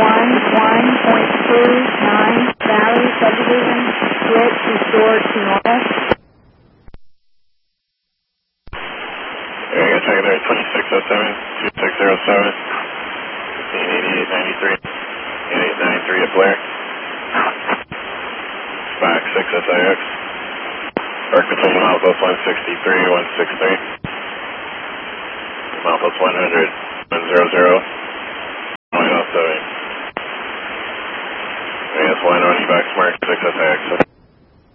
Valley subdivision split restored to normal. Area secondary 2607, 2607, 158893, 8893 at Blair. Back 6 SIX. Arc between milepost 163, 163. Milepost 100, 100. Point 07. AS1 on evac mark 6 SIX.